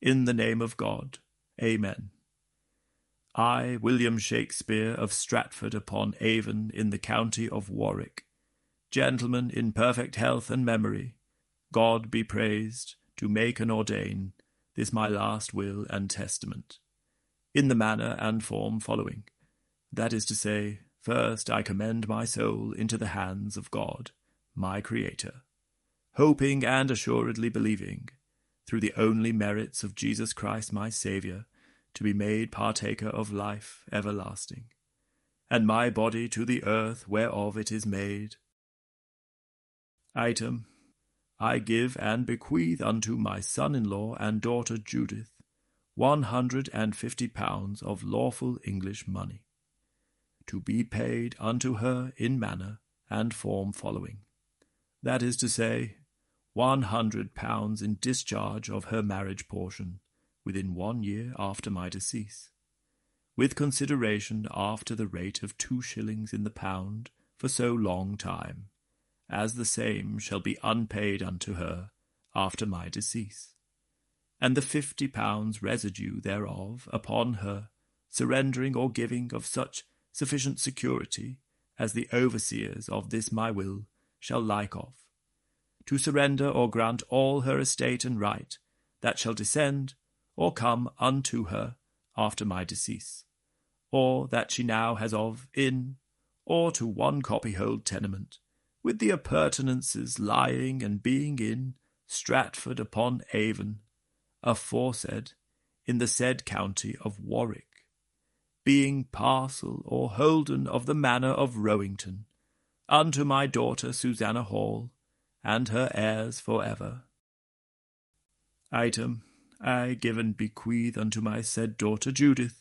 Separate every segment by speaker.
Speaker 1: in the name of God. Amen. I, William Shakespeare of Stratford upon Avon in the county of Warwick, gentleman in perfect health and memory, God be praised, to make and ordain this my last will and testament, in the manner and form following. That is to say, first I commend my soul into the hands of God, my Creator, hoping and assuredly believing, through the only merits of Jesus Christ my Saviour, to be made partaker of life everlasting, and my body to the earth whereof it is made. Item, I give and bequeath unto my son-in-law and daughter Judith £150 of lawful English money, to be paid unto her in manner and form following. That is to say, £100 in discharge of her marriage portion within 1 year after my decease, with consideration after the rate of 2 shillings in the pound for so long time, as the same shall be unpaid unto her after my decease, and the £50 residue thereof upon her surrendering or giving of such sufficient security as the overseers of this my will shall like of, to surrender or grant all her estate and right that shall descend or come unto her after my decease, or that she now has of in, or to one copyhold tenement, with the appurtenances lying and being in Stratford upon Avon, aforesaid, in the said county of Warwick, being parcel or holden of the manor of Rowington, unto my daughter Susanna Hall, and her heirs for ever. Item, I give and bequeath unto my said daughter Judith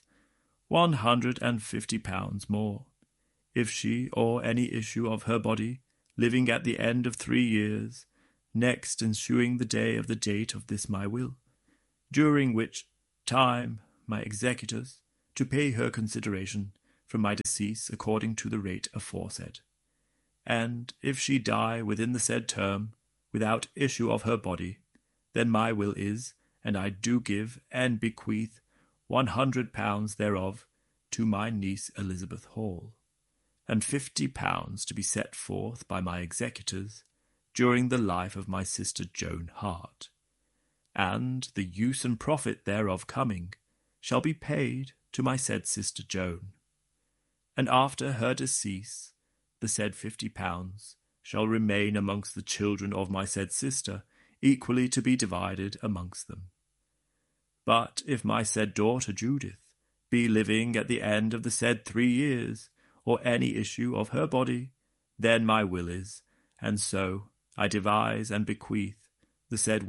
Speaker 1: £150 more, if she or any issue of her body, living at the end of 3 years, next ensuing the day of the date of this my will, during which time my executors, to pay her consideration from my decease according to the rate aforesaid. And if she die within the said term, without issue of her body, then my will is, and I do give and bequeath £100 thereof to my niece Elizabeth Hall, and £50 to be set forth by my executors during the life of my sister Joan Hart, and the use and profit thereof coming shall be paid to my said sister Joan, and after her decease the said £50 shall remain amongst the children of my said sister, equally to be divided amongst them. But if my said daughter Judith be living at the end of the said 3 years, or any issue of her body, then my will is, and so I devise and bequeath the said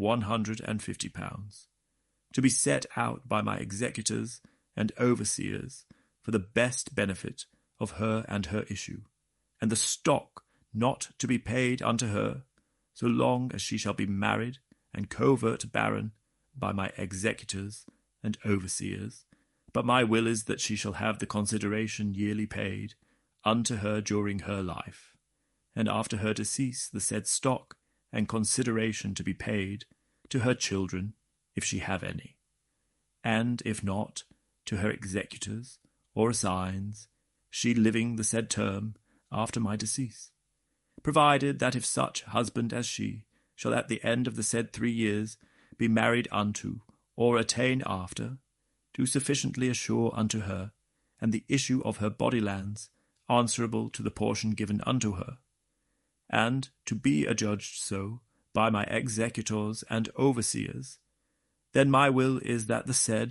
Speaker 1: £150, to be set out by my executors and overseers for the best benefit of her and her issue, and the stock not to be paid unto her, so long as she shall be married and covert baron by my executors and overseers, but my will is that she shall have the consideration yearly paid unto her during her life, and after her decease the said stock and consideration to be paid to her children, if she have any, and if not, to her executors or assigns, she living the said term after my decease, provided that if such husband as she shall at the end of the said 3 years be married unto, or attain after, do sufficiently assure unto her, and the issue of her body lands, answerable to the portion given unto her, and to be adjudged so by my executors and overseers, then my will is that the said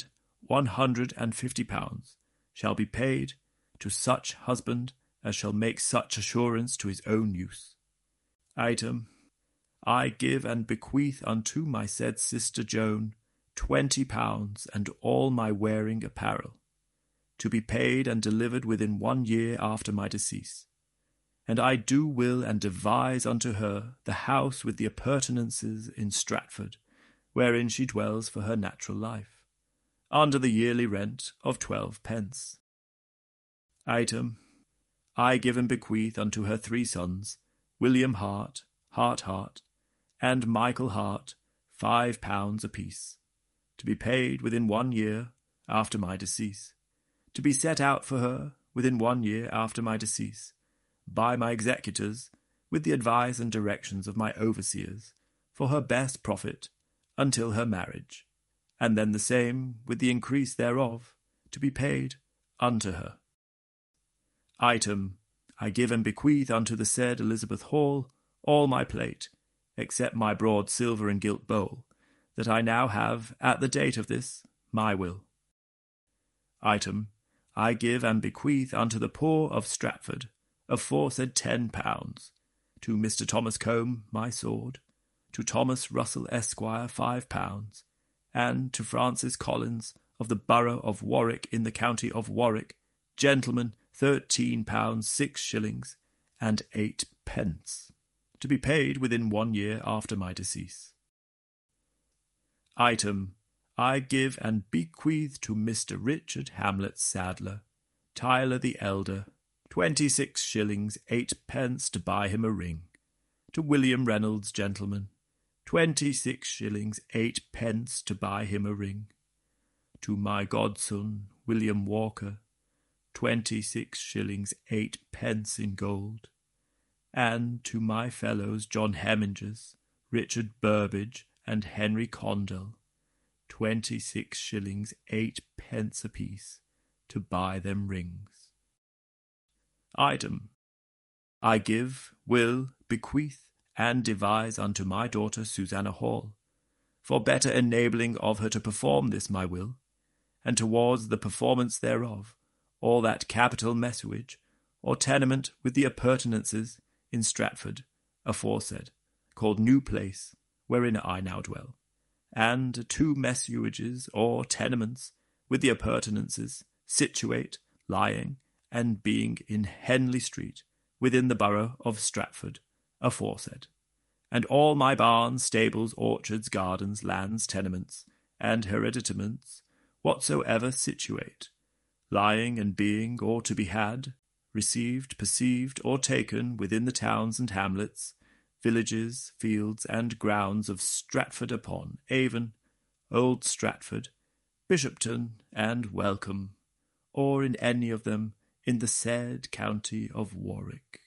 Speaker 1: £150 shall be paid to such husband as shall make such assurance to his own use. Item, I give and bequeath unto my said sister Joan £20 and all my wearing apparel, to be paid and delivered within 1 year after my decease. And I do will and devise unto her the house with the appurtenances in Stratford, wherein she dwells for her natural life, under the yearly rent of 12 pence. Item, I give and bequeath unto her 3 sons, William Hart, Hart, and Michael Hart, £5 apiece, to be paid within 1 year after my decease, to be set out for her within 1 year after my decease, by my executors, with the advice and directions of my overseers, for her best profit, until her marriage, and then the same, with the increase thereof, to be paid unto her. Item, I give and bequeath unto the said Elizabeth Hall all my plate, except my broad silver and gilt bowl, that I now have, at the date of this, my will. Item, I give and bequeath unto the poor of Stratford aforesaid £10, to Mr. Thomas Combe my sword, to Thomas Russell Esquire £5, and to Francis Collins of the borough of Warwick in the county of Warwick, gentleman, £13 6 and 8 pence, to be paid within 1 year after my decease. Item, I give and bequeath to Mr. Richard Hamlet Sadler, Tyler the elder, 26 8 pence to buy him a ring. To William Reynolds, gentleman, 26 8 pence to buy him a ring. To my godson, William Walker, 26 8 pence in gold. And to my fellows, John Hemingers, Richard Burbage, and Henry Condell, 26 8 pence apiece, to buy them rings. Item, I give, will, bequeath, and devise unto my daughter Susanna Hall, for better enabling of her to perform this my will, and towards the performance thereof, all that capital messuage, or tenement with the appurtenances in Stratford, aforesaid, called New Place, wherein I now dwell, and 2 messuages or tenements with the appurtenances, situate, lying, and being in Henley Street, within the borough of Stratford, aforesaid, and all my barns, stables, orchards, gardens, lands, tenements, and hereditaments, whatsoever situate, lying and being, or to be had, received, perceived, or taken within the towns and hamlets, villages, fields, and grounds of Stratford upon Avon, Old Stratford, Bishopton, and Welcome, or in any of them in the said county of Warwick.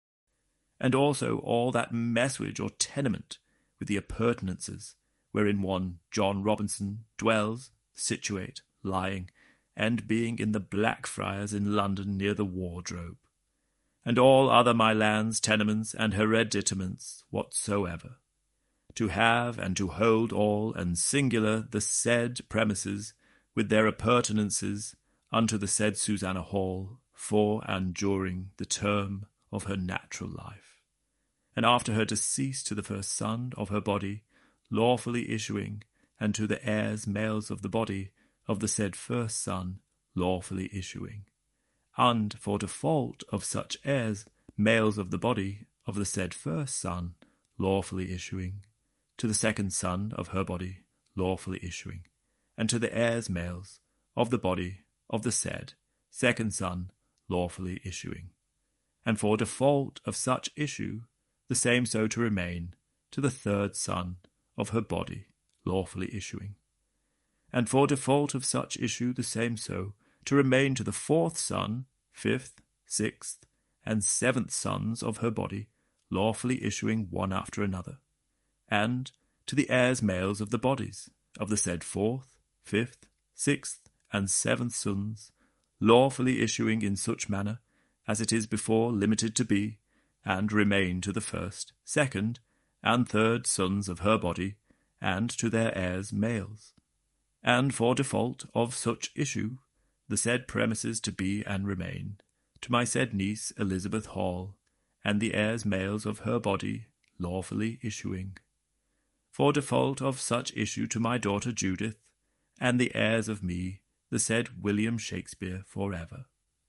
Speaker 1: And also all that messuage or tenement with the appurtenances, wherein one John Robinson dwells, situate, lying, and being in the Blackfriars in London near the Wardrobe, and all other my lands, tenements, and hereditaments whatsoever, to have and to hold all and singular the said premises with their appurtenances unto the said Susanna Hall for and during the term of her natural life, and after her decease to the first son of her body, lawfully issuing, and to the heirs males of the body of the said first son, lawfully issuing, and for default of such heirs males of the body of the said first son, lawfully issuing, to the second son of her body, lawfully issuing, and to the heirs males of the body of the said second son, lawfully issuing, and for default of such issue, the same so to remain to the third son of her body, lawfully issuing, and for default of such issue, the same so to remain to the fourth son, fifth, sixth, and seventh sons of her body, lawfully issuing one after another, and to the heirs males of the bodies of the said fourth, fifth, sixth, and seventh sons, lawfully issuing in such manner as it is before limited to be, and remain to the first, second, and third sons of her body, and to their heirs males, and for default of such issue, the said premises to be and remain, to my said niece Elizabeth Hall, and the heirs males of her body, lawfully issuing, for default of such issue to my daughter Judith, and the heirs of me, the said William Shakespeare for ever.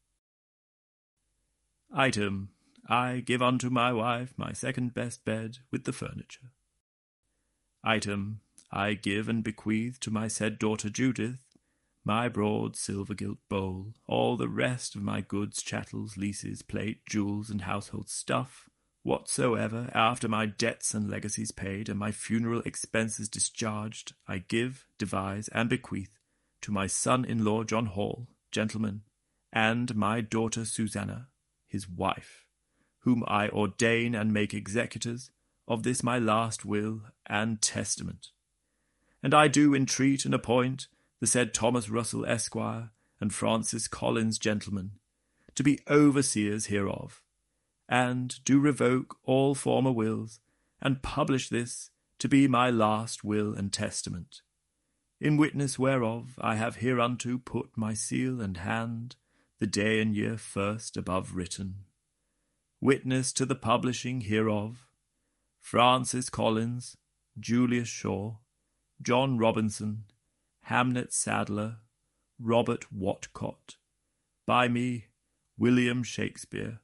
Speaker 1: Item, I give unto my wife my second best bed with the furniture. Item, I give and bequeath to my said daughter Judith my broad silver gilt bowl, all the rest of my goods, chattels, leases, plate, jewels, and household stuff, Whatsoever, after my debts and legacies paid, and my funeral expenses discharged, I give, devise, and bequeath to my son-in-law John Hall, gentleman, and my daughter Susanna, his wife, whom I ordain and make executors of this my last will and testament. And I do entreat and appoint the said Thomas Russell, Esquire, and Francis Collins, gentlemen, to be overseers hereof, and do revoke all former wills, and publish this to be my last will and testament, in witness whereof I have hereunto put my seal and hand, the day and year first above written. Witness to the publishing hereof, Francis Collins, Julius Shaw, John Robinson, Hamnet Sadler, Robert Watcott, by me, William Shakespeare,